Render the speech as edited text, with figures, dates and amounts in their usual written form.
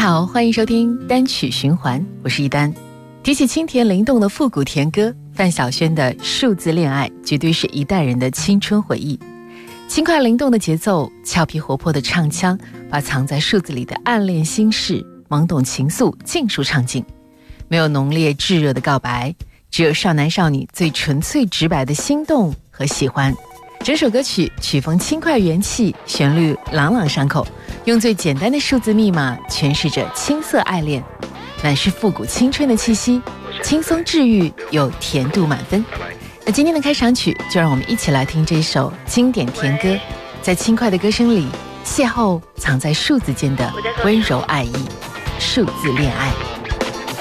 好，欢迎收听单曲循环，我是一丹。提起轻甜灵动的复古甜歌，范晓萱的《数字恋爱》绝对是一代人的青春回忆。轻快灵动的节奏，俏皮活泼的唱腔，把藏在数字里的暗恋心事、懵懂情愫尽数唱尽。没有浓烈炙热的告白，只有少男少女最纯粹直白的心动和喜欢。整首歌曲曲风轻快元气，旋律朗朗上口，用最简单的数字密码诠释着青涩爱恋，满是复古青春的气息，轻松治愈又甜度满分。那今天的开场曲，就让我们一起来听这首经典甜歌，在轻快的歌声里邂逅藏在数字间的温柔爱意，数字恋爱。